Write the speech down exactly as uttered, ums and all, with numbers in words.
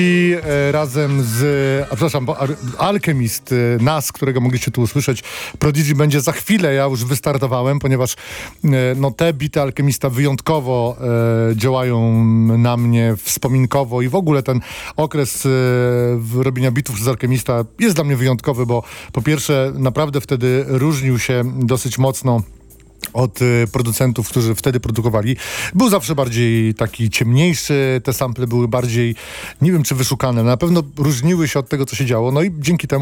I e, razem z, a, przepraszam, bo, Ar- Alchemist, e, nas, którego mogliście tu usłyszeć, Prodigy będzie za chwilę, ja już wystartowałem, ponieważ e, no, te bity Alchemista wyjątkowo e, działają na mnie wspominkowo i w ogóle ten okres e, w robienia bitów z Alchemista jest dla mnie wyjątkowy, bo po pierwsze naprawdę wtedy różnił się dosyć mocno od y, producentów, którzy wtedy produkowali. Był zawsze bardziej taki ciemniejszy, te sample były bardziej, nie wiem czy wyszukane, na pewno różniły się od tego, co się działo, no i dzięki temu